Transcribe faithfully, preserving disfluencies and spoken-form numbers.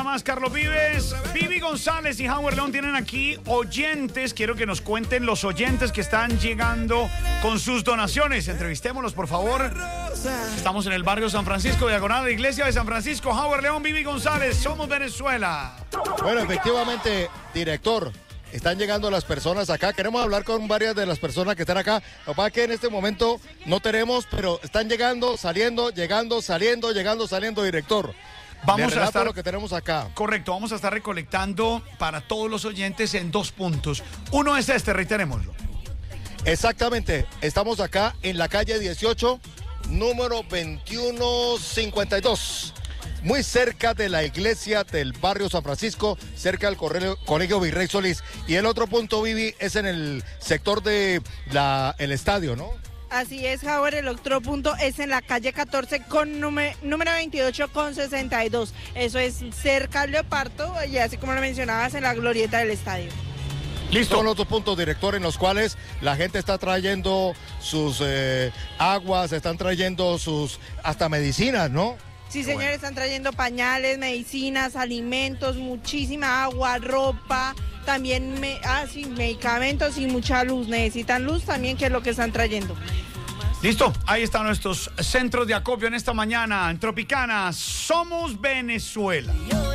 Más Carlos Vives, Vivi González y Howard León tienen aquí oyentes. Quiero que nos cuenten los oyentes que están llegando con sus donaciones. Entrevistémoslos, por favor. Estamos en el barrio San Francisco, diagonal a la iglesia de San Francisco. Howard León, Vivi González, somos Venezuela. Bueno, efectivamente, director, están llegando las personas acá. Queremos hablar con varias de las personas que están acá. Lo que pasa es que en este momento no tenemos, pero están llegando, saliendo, llegando, saliendo, llegando, saliendo, director. Vamos a estar lo que tenemos acá. Correcto, vamos a estar recolectando para todos los oyentes en dos puntos. Uno es este, reiterémoslo. Exactamente, estamos acá en la calle dieciocho, número veintiuno cincuenta y dos. Muy cerca de la iglesia del barrio San Francisco, cerca del Colegio, Colegio Virrey Solís. Y el otro punto, Vivi, es en el sector de la, el estadio, ¿no? Así es, Howard, el otro punto es en la calle catorce con número, número veintiocho con sesenta y dos. Eso es cerca al Leopardo y así como lo mencionabas en la glorieta del estadio. Listo. Son los dos puntos, director, en los cuales la gente está trayendo sus eh, aguas, están trayendo sus hasta medicinas, ¿no? Sí, señores, bueno. Están trayendo pañales, medicinas, alimentos, muchísima agua, ropa, también me, ah, sí, medicamentos y mucha luz. Necesitan luz también, que es lo que están trayendo. Listo, ahí están nuestros centros de acopio en esta mañana en Tropicana. Somos Venezuela.